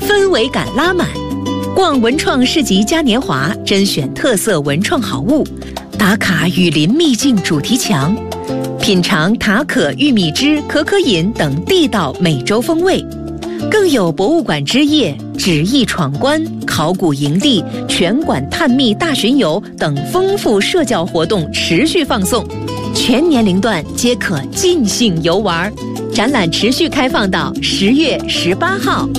氛围感拉满。逛文创市集嘉年华，甄选特色文创好物，打卡雨林秘境主题墙，品尝塔可玉米汁可可饮等地道美洲风味。更有博物馆之夜、纸艺闯关、考古营地、全馆探秘大巡游等丰富社交活动持续放送，全年龄段皆可尽兴游玩。展览持续开放到10月18号。